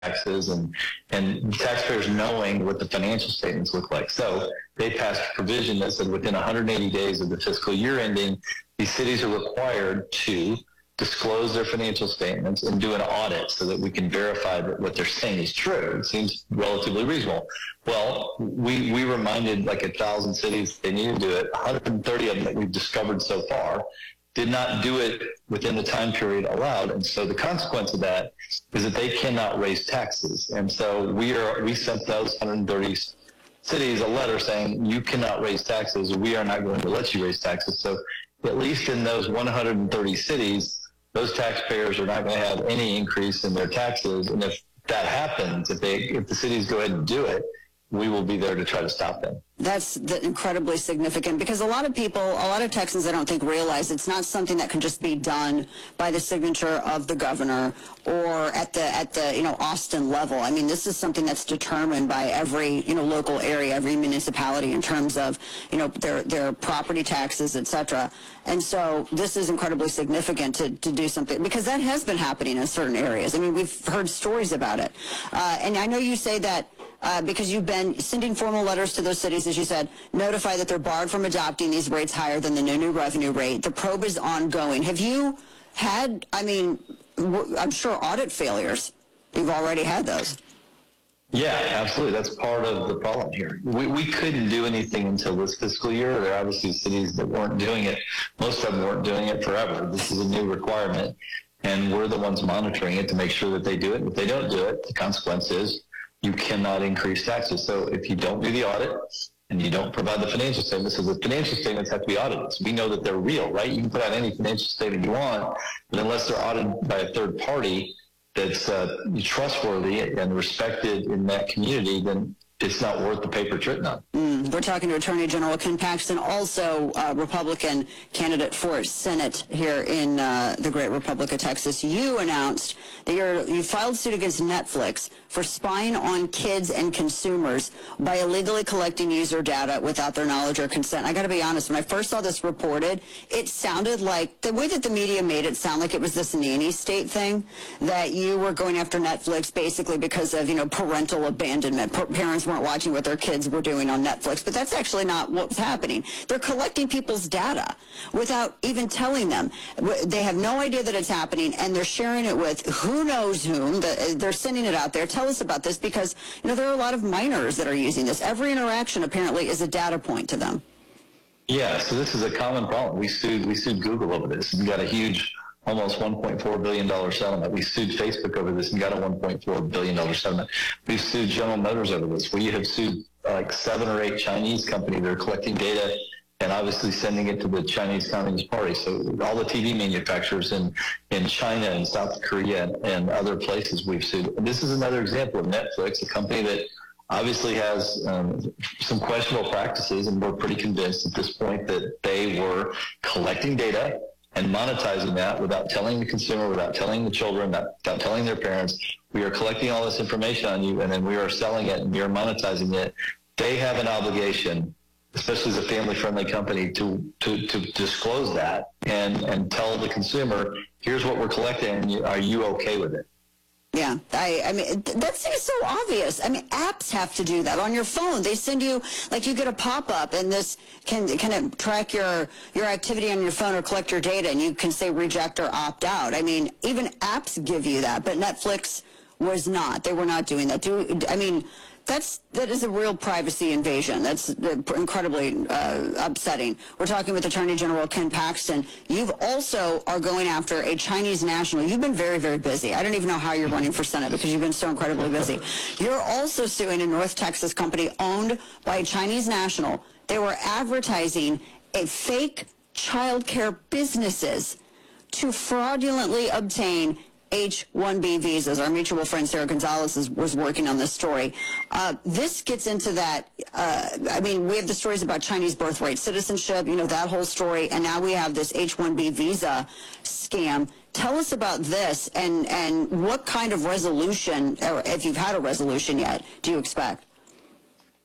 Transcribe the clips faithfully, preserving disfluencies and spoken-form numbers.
taxes and, and taxpayers knowing what the financial statements look like. So they passed a provision that said within one hundred eighty days of the fiscal year ending, these cities are required to disclose their financial statements and do an audit so that we can verify that what they're saying is true. It seems relatively reasonable. Well, we, we reminded like a thousand cities they need to do it. one hundred thirty of them that we've discovered so far did not do it within the time period allowed. And so the consequence of that is that they cannot raise taxes. And so we are, we sent those one hundred thirty cities a letter saying, you cannot raise taxes. We are not going to let you raise taxes. So at least in those one hundred thirty cities, those taxpayers are not going to have any increase in their taxes. And if that happens, if they, if the cities go ahead and do it, we will be there to try to stop them. That's the incredibly significant, because a lot of people, a lot of Texans, I don't think realize it's not something that can just be done by the signature of the governor or at the at the you know Austin level. I mean, this is something that's determined by every you know local area, every municipality in terms of you know their their property taxes, et cetera. And so this is incredibly significant to to do something, because that has been happening in certain areas. I mean, we've heard stories about it, uh, and I know you say that. Uh, because you've been sending formal letters to those cities, as you said, notify that they're barred from adopting these rates higher than the new new revenue rate. The probe is ongoing. Have you had, I mean, I'm sure audit failures. You've already had those. Yeah, absolutely. That's part of the problem here. We, we couldn't do anything until this fiscal year. There are obviously cities that weren't doing it. Most of them weren't doing it forever. This is a new requirement, and we're the ones monitoring it to make sure that they do it. If they don't do it, the consequence is you cannot increase taxes. So if you don't do the audit and you don't provide the financial statements, so the financial statements have to be audited. So we know that they're real, right? You can put out any financial statement you want, but unless they're audited by a third party that's uh, trustworthy and respected in that community, then it's not worth the paper it's written on. Mm, we're talking to Attorney General Ken Paxton, also a Republican candidate for Senate here in uh, the great Republic of Texas. You announced that you're, you filed suit against Netflix for spying on kids and consumers by illegally collecting user data without their knowledge or consent. I got to be honest, when I first saw this reported, it sounded like, the way that the media made it sound like it was this nanny state thing, that you were going after Netflix basically because of, you know, parental abandonment. Pa- parents weren't watching what their kids were doing on Netflix, but that's actually not what's happening. They're collecting people's data without even telling them. They have no idea that it's happening, and they're sharing it with who knows whom. They're sending it out there. Tell us about this, because you know there are a lot of minors that are using this. Every interaction apparently is a data point to them. Yeah, so this is a common problem. We sued we sued Google over this. We got a huge, almost one point four billion dollars settlement. We sued Facebook over this and got a one point four billion dollars settlement. We've sued General Motors over this. We have sued like seven or eight Chinese companies that are collecting data and obviously sending it to the Chinese Communist Party. So all the T V manufacturers in, in China and South Korea and, and other places we've sued. And this is another example of Netflix, a company that obviously has um, some questionable practices, and we're pretty convinced at this point that they were collecting data and monetizing that without telling the consumer, without telling the children, without telling their parents. We are collecting all this information on you, and then we are selling it, and we are monetizing it. They have an obligation, especially as a family-friendly company, to, to, to disclose that and, and tell the consumer, here's what we're collecting, are you okay with it? Yeah, I, I mean, that seems so obvious. I mean, apps have to do that. On your phone, they send you, like, you get a pop-up, and this can kind of track your, your activity on your phone or collect your data, and you can say reject or opt out. I mean, even apps give you that, but Netflix was not. They were not doing that. Do, I mean, that's, that is a real privacy invasion. That's incredibly uh, upsetting. We're talking with Attorney General Ken Paxton. You've also are going after a Chinese national. You've been very, very busy. I don't even know how you're running for Senate because you've been so incredibly busy. You're also suing a North Texas company owned by a Chinese national. They were advertising a fake child care businesses to fraudulently obtain H one B visas. Our mutual friend Sarah Gonzalez is, was working on this story. Uh, this gets into that. Uh, I mean, we have the stories about Chinese birthright citizenship, you know, that whole story, and now we have this H one B visa scam. Tell us about this, and, and what kind of resolution, or if you've had a resolution yet, do you expect?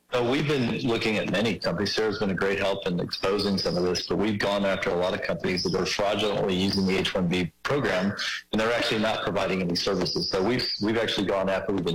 So we've been looking at many companies. Sarah's been a great help in exposing some of this, but we've gone after a lot of companies that are fraudulently using the H one B program, and they're actually not providing any services. So we've we've actually gone after, we've been